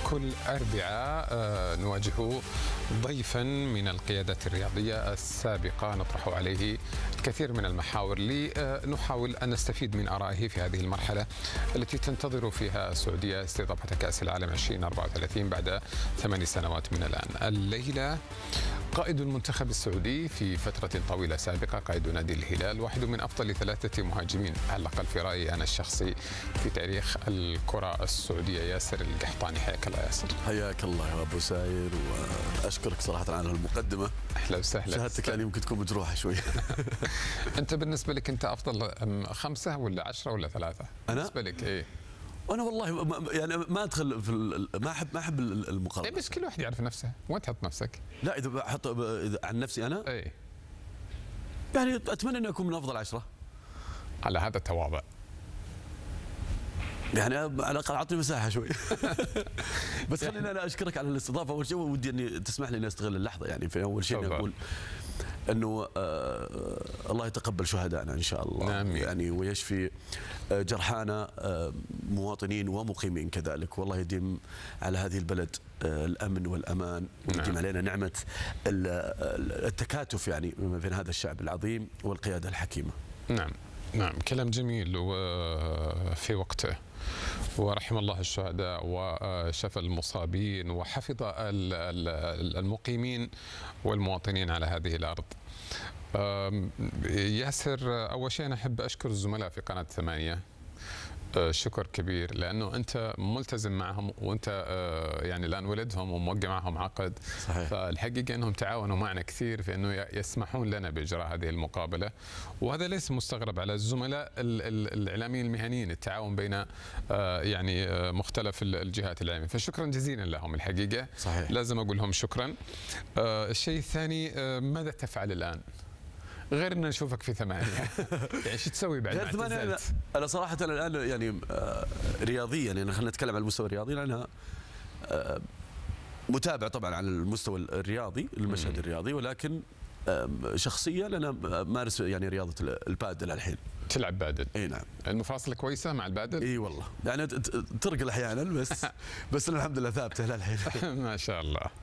كل أربعاء نواجه ضيفا من القيادات الرياضية السابقة نطرح عليه الكثير من المحاور لنحاول أن نستفيد من آرائه في هذه المرحلة التي تنتظر فيها السعودية استضافة كأس العالم 2034 بعد 8 سنوات من الآن. الليلة قائد المنتخب السعودي في فترة طويلة سابقة، قائد نادي الهلال، واحد من أفضل 3 مهاجمين على الأقل في رأيي أنا الشخصي في تاريخ الكرة السعودية، ياسر القحطاني. حياك الله ياسر. حياك الله يا أبو ساير، وأشكرك صراحة على المقدمة. أهلا وسهلا. شهادتك يعني يمكن تكون مجروحة شوي. أنت بالنسبة لك أنت أفضل 5 ولا 10 ولا 3؟ أنا؟ بالنسبة لك إيه؟ أنا والله يعني ما أدخل في ما أحب المقارنة. بس كل واحد يعرف نفسه، وين تحط نفسك؟ لا إذا بحط عن نفسي أنا إيه يعني أتمنى أن أكون من أفضل 10 على هذا التواضع. يعني على الأقل أعطني مساحة شوي. بس خليني أنا أشكرك على الاستضافة. أول شيء ودي أني تسمح لي أن أستغل اللحظة، يعني في أول شيء أقول أنه الله يتقبل شهدائنا إن شاء الله. نعم. يعني ويشفي جرحانا مواطنين ومقيمين كذلك، والله يديم على هذه البلد الأمن والأمان، ويديم علينا نعمة التكاتف يعني ما بين هذا الشعب العظيم والقيادة الحكيمة. نعم نعم، كلام جميل وفي وقته، ورحم الله الشهداء وشفى المصابين وحفظ المقيمين والمواطنين على هذه الأرض. ياسر، أول شيء أنا أحب أشكر الزملاء في قناة 8، شكر كبير، لأنه أنت ملتزم معهم، وأنت يعني الآن ولدهم وموقع معهم عقد. صحيح. فالحقيقة أنهم تعاونوا معنا كثير في أنه يسمحون لنا بإجراء هذه المقابلة، وهذا ليس مستغرب على الزملاء الإعلاميين المهنيين، التعاون بين يعني مختلف الجهات الإعلامية، فشكرا جزيلا لهم الحقيقة. صحيح. لازم أقول لهم شكرا. الشيء الثاني، ماذا تفعل الآن؟ غير ان نشوفك في 8 يعني شو تسوي بعد ما اعتزلت؟ انا صراحه الان يعني رياضيا، يعني خلينا نتكلم عن المستوى الرياضي، لانها متابع طبعا على المستوى الرياضي المشهد الرياضي، ولكن شخصيا انا مارس يعني رياضه البادل الحين. تلعب بادل؟ اي نعم. المفاصل كويسه مع البادل؟ اي والله، يعني ترقل احيانا بس انا الحمد لله ثابته للحين. ما شاء الله.